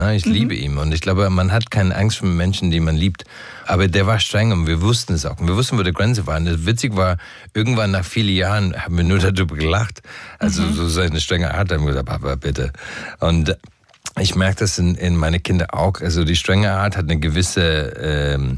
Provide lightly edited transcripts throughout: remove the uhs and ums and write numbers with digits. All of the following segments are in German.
Ich liebe ihn und ich glaube, man hat keine Angst vor Menschen, die man liebt. Aber der war streng und wir wussten es auch. Und wir wussten, wo die Grenze war. Und das witzig war, irgendwann nach vielen Jahren haben wir nur darüber gelacht. Also so seine strenge Art, haben wir gesagt, Papa, bitte. Und ich merke das in meine Kinder auch. Also die strenge Art hat eine gewisse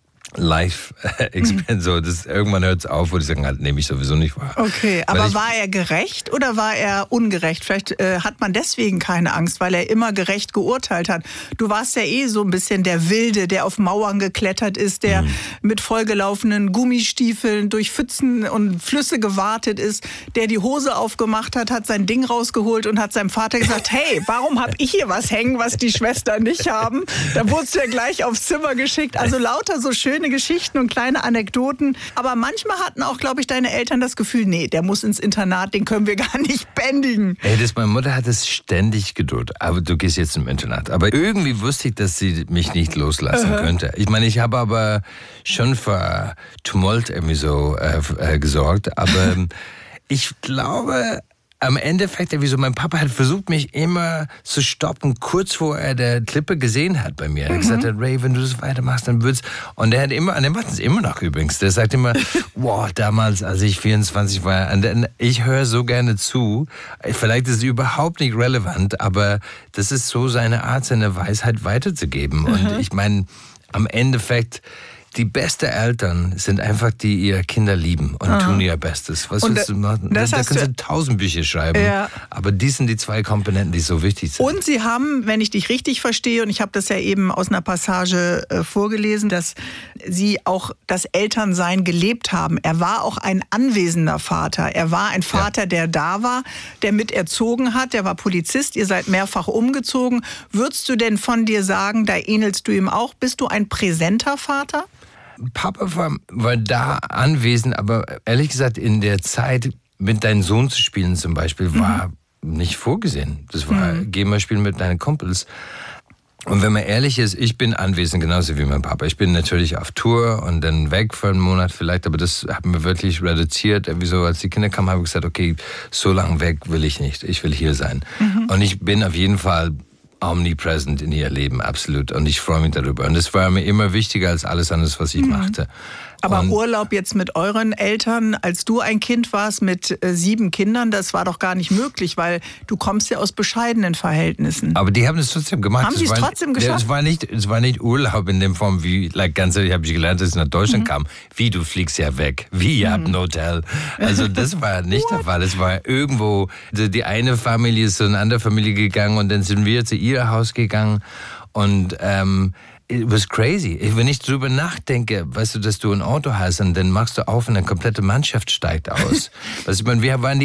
Life-Experience, so, das, irgendwann hört es auf, wo die sagen, halt, nehme ich sowieso nicht wahr. Okay, aber war er gerecht oder war er ungerecht? Vielleicht hat man deswegen keine Angst, weil er immer gerecht geurteilt hat. Du warst ja so ein bisschen der Wilde, der auf Mauern geklettert ist, der mit vollgelaufenen Gummistiefeln durch Pfützen und Flüsse gewartet ist, der die Hose aufgemacht hat sein Ding rausgeholt und hat seinem Vater gesagt, hey, warum habe ich hier was hängen, was die Schwestern nicht haben? Da wurdest du ja gleich aufs Zimmer geschickt. Also lauter so schöne Geschichten und kleine Anekdoten. Aber manchmal hatten auch, glaube ich, deine Eltern das Gefühl, nee, der muss ins Internat, den können wir gar nicht bändigen. Meine Mutter hat es ständig gedroht. Aber du gehst jetzt im Internat. Aber irgendwie wusste ich, dass sie mich nicht loslassen könnte. Ich meine, ich habe aber schon für Tumult irgendwie so gesorgt. Aber ich glaube, am Endeffekt, mein Papa hat versucht, mich immer zu stoppen, kurz vor er der Klippe gesehen hat bei mir. Er hat gesagt, Ray, wenn du das weitermachst, dann wird's. Und er macht es immer noch übrigens. Der sagt immer, wow, damals, als ich 24 war, ich höre so gerne zu. Vielleicht ist es überhaupt nicht relevant, aber das ist so seine Art, seine Weisheit weiterzugeben. Und ich meine, am Endeffekt, die besten Eltern sind einfach, die ihre Kinder lieben und tun ihr Bestes. Was willst du machen? Da kannst du 1000 Bücher schreiben. Ja. Aber die sind die zwei Komponenten, die so wichtig sind. Und sie haben, wenn ich dich richtig verstehe, und ich habe das ja eben aus einer Passage vorgelesen, dass sie auch das Elternsein gelebt haben. Er war auch ein anwesender Vater. Er war ein Vater, der da war, der mit erzogen hat. Der war Polizist. Ihr seid mehrfach umgezogen. Würdest du denn von dir sagen, da ähnelst du ihm auch? Bist du ein präsenter Vater? Papa war da anwesend, aber ehrlich gesagt, in der Zeit mit deinem Sohn zu spielen zum Beispiel, war nicht vorgesehen. Das war, geh mal spielen mit deinen Kumpels. Und wenn man ehrlich ist, ich bin anwesend, genauso wie mein Papa. Ich bin natürlich auf Tour und dann weg für einen Monat vielleicht, aber das haben wir wirklich reduziert. Wieso, als die Kinder kamen, habe ich gesagt, okay, so lange weg will ich nicht. Ich will hier sein. Und ich bin auf jeden Fall omnipresent in ihr Leben, absolut. Und ich freue mich darüber. Und das war mir immer wichtiger als alles andere, was ich machte. Aber Urlaub jetzt mit euren Eltern, als du ein Kind warst mit 7 Kindern, das war doch gar nicht möglich, weil du kommst ja aus bescheidenen Verhältnissen. Aber die haben es trotzdem gemacht. Haben sie es trotzdem geschafft? Es war nicht Urlaub in der Form, wie, ganz ehrlich, habe ich gelernt, dass ich nach Deutschland kam. Wie, du fliegst ja weg. Wie, ihr habt ein Hotel. Also das war nicht der Fall. Es war irgendwo, die eine Familie ist zu einer anderen Familie gegangen und dann sind wir zu ihr Haus gegangen und it was crazy. Wenn ich drüber nachdenke, weißt du, dass du ein Auto hast und dann machst du auf und eine komplette Mannschaft steigt aus. Ich meine, wir waren die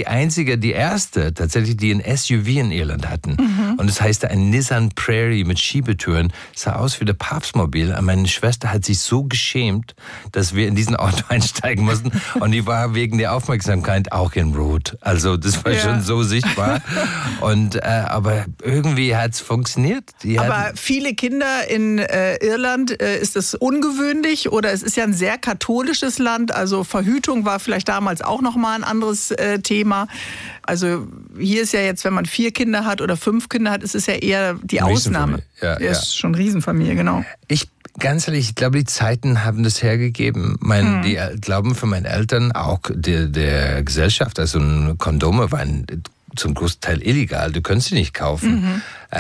erste tatsächlich, die ein SUV in Irland hatten. Und das heißt ein Nissan Prairie mit Schiebetüren. Sah aus wie der Papstmobil. Und meine Schwester hat sich so geschämt, dass wir in diesen Auto einsteigen mussten. Und die war wegen der Aufmerksamkeit auch in Rot. Also das war schon so sichtbar. Und aber irgendwie hat es funktioniert. Aber viele Kinder in Irland, ist das ungewöhnlich oder es ist ja ein sehr katholisches Land, also Verhütung war vielleicht damals auch nochmal ein anderes Thema. Also hier ist ja jetzt, wenn man 4 Kinder hat oder 5 Kinder hat, ist es ja eher die Ausnahme. Ja, ist schon Riesenfamilie, genau. Ganz ehrlich, ich glaube, die Zeiten haben das hergegeben. Die Glauben für meine Eltern, auch der Gesellschaft, also Kondome waren zum großen Teil illegal, du kannst sie nicht kaufen.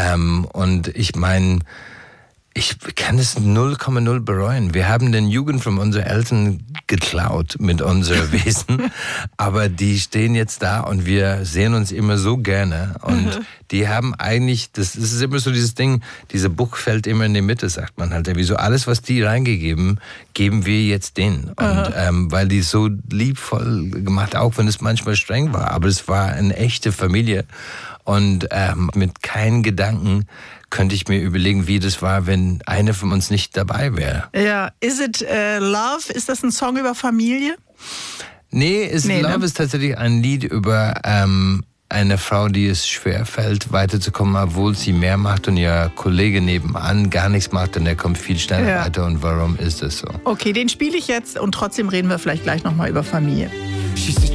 Und ich meine, ich kann es 0,0 bereuen. Wir haben den Jugend von unseren Eltern geklaut mit unserem Wesen, aber die stehen jetzt da und wir sehen uns immer so gerne und die haben eigentlich, das ist immer so dieses Ding, dieser Buch fällt immer in die Mitte, sagt man halt. Wieso alles, was die reingegeben, geben wir jetzt denen. Und weil die so liebvoll gemacht, auch wenn es manchmal streng war, aber es war eine echte Familie und mit keinen Gedanken könnte ich mir überlegen, wie das war, wenn einer von uns nicht dabei wäre. Ja, Is It Love? Ist das ein Song über Familie? Nee, Love ist tatsächlich ein Lied über eine Frau, die es schwerfällt, weiterzukommen, obwohl sie mehr macht und ihr Kollege nebenan gar nichts macht und der kommt viel schneller weiter. Und warum ist das so? Okay, den spiele ich jetzt und trotzdem reden wir vielleicht gleich nochmal über Familie. She said,